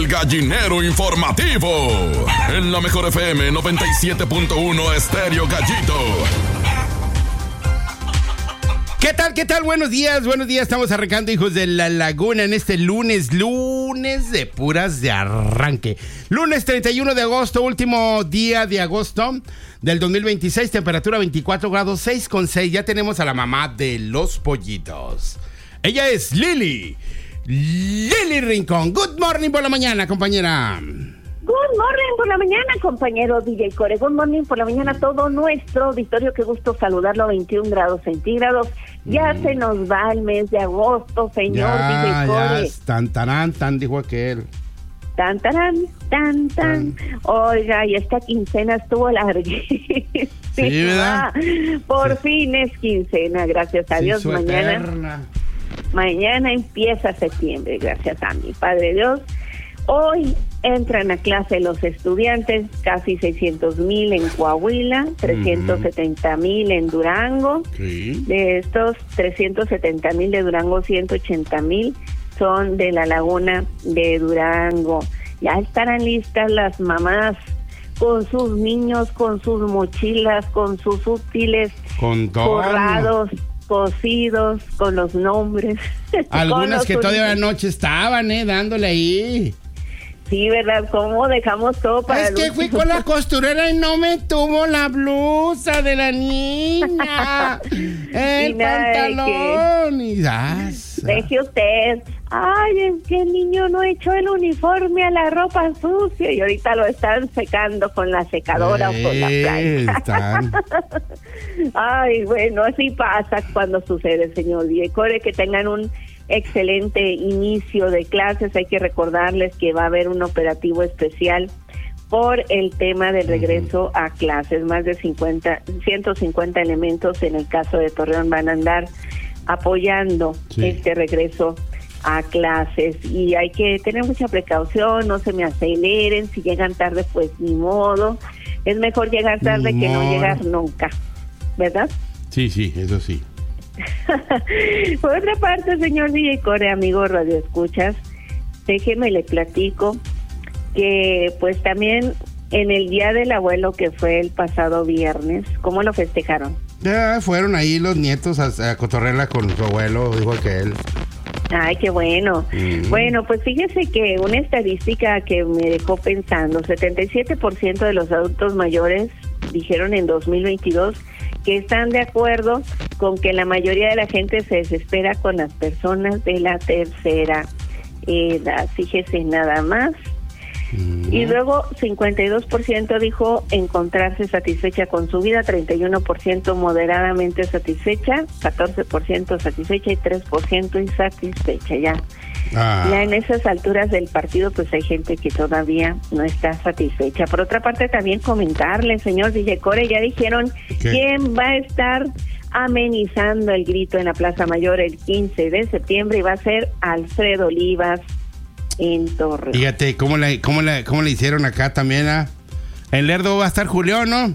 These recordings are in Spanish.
Gallinero Informativo. En la Mejor FM 97.1 Estéreo Gallito. ¿Qué tal? ¿Qué tal? Buenos días. Estamos arrancando, hijos de la laguna, en este lunes de puras de arranque. Lunes 31 de agosto, último día de agosto del 2026, temperatura 24 grados 6,6. Ya tenemos a la mamá de los pollitos. Ella es Lili Rincón. Good morning por la mañana, compañera. Good morning por la mañana, compañero DJ Core. Good morning por la mañana a todo nuestro auditorio. Qué gusto saludarlo a 21 grados centígrados. Ya se nos va el mes de agosto, señor DJ Core. Ya, tan, dijo aquel. Tan. Oiga, y esta quincena estuvo larguísima. Sí, ¿verdad? Por fin es quincena, gracias a Dios. Mañana empieza septiembre, gracias a mi Padre Dios. Hoy entran a clase los estudiantes, casi 600,000 en Coahuila, 370,000 en Durango. Sí. De estos 370,000 de Durango, 180,000 son de la laguna de Durango. Ya estarán listas las mamás con sus niños, con sus mochilas, con sus útiles, con todo, forrados, cosidos, con los nombres. Algunas que todavía anoche estaban, dándole ahí. Sí, ¿verdad? ¿Cómo dejamos todo para Es que fui con la costurera y no me tuvo la blusa de la niña. El pantalón. Y deje usted. Ay, es que el niño no echó el uniforme a la ropa sucia y ahorita lo están secando con la secadora o con la plancha. Ay, bueno, así pasa cuando sucede, señor Core. Que tengan un excelente inicio de clases. Hay que recordarles que va a haber un operativo especial por el tema del regreso a clases. Más de 150 elementos en el caso de Torreón van a andar apoyando este regreso a clases, y hay que tener mucha precaución, no se me aceleren, si llegan tarde pues ni modo, es mejor llegar tarde que no llegar nunca, ¿verdad? Sí, eso sí. Por otra parte, señor DJ Core, amigo Radio Escuchas, déjeme le platico que pues también en el Día del Abuelo, que fue el pasado viernes, ¿cómo lo festejaron? Ya fueron ahí los nietos a cotorrearla con su abuelo, dijo aquel. Ay, qué bueno. Bueno, pues fíjese que una estadística que me dejó pensando, 77% de los adultos mayores dijeron en 2022 que están de acuerdo con que la mayoría de la gente se desespera con las personas de la tercera edad. Fíjese nada más. Y luego 52% dijo encontrarse satisfecha con su vida, 31% moderadamente satisfecha, 14% satisfecha y 3% insatisfecha. Ya en esas alturas del partido pues hay gente que todavía no está satisfecha. Por otra parte, también comentarle, señor DJ Core, ya dijeron quién va a estar amenizando el grito en la Plaza Mayor el 15 de septiembre y va a ser Alfredo Olivas en Torreón. Fíjate cómo le hicieron acá también. En Lerdo va a estar Julián, ¿no?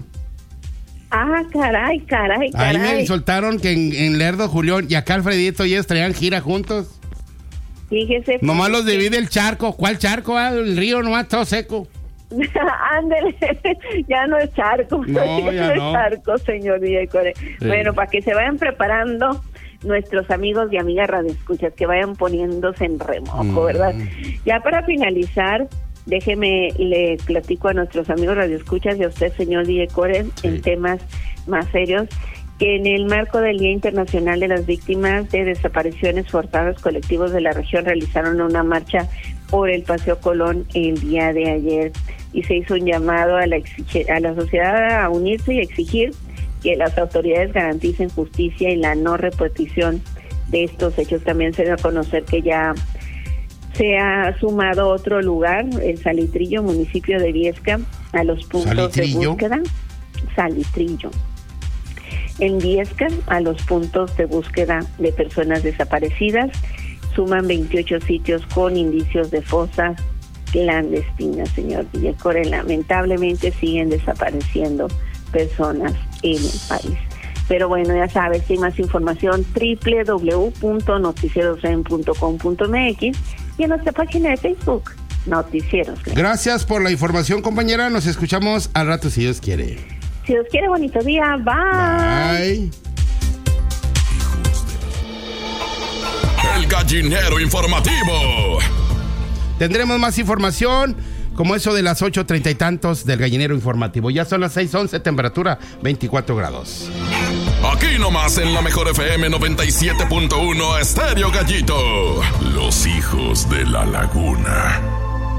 Ah, caray. Ahí me soltaron que en Lerdo Julián y acá Alfredito y ellos traían gira juntos. Fíjese. Nomás los divide el charco. ¿Cuál charco? El río nomás todo seco. Ándele, ya no es charco. No, ya no es charco, señor DJ Core. Sí. Bueno, para que se vayan preparando nuestros amigos y amigas radioescuchas, que vayan poniéndose en remojo, ¿verdad? Ya para finalizar, déjeme le platico a nuestros amigos radioescuchas y a usted, señor DJ Core, en temas más serios, que en el marco del Día Internacional de las Víctimas de Desapariciones Forzadas, colectivos de la región realizaron una marcha por el Paseo Colón el día de ayer y se hizo un llamado a la sociedad a unirse y exigir que las autoridades garanticen justicia y la no repetición de estos hechos. También se da a conocer que ya se ha sumado otro lugar, el Salitrillo, municipio de Viesca, a los puntos de búsqueda. Salitrillo. En Viesca, a los puntos de búsqueda de personas desaparecidas, suman 28 sitios con indicios de fosas clandestinas, señor Core. Lamentablemente siguen desapareciendo personas en el país. Pero bueno, ya sabes, si hay más información, www.noticierosren.com.mx y en nuestra página de Facebook, noticieros. Gracias por la información, compañera. Nos escuchamos al rato, si Dios quiere. Si Dios quiere, bonito día. Bye. Bye. El gallinero informativo. Tendremos más información, como eso de las 8:30 y tantos del gallinero informativo. Ya son las 6:11, temperatura 24 grados. Aquí nomás en la mejor FM 97.1 Estéreo Gallito. Los hijos de la laguna.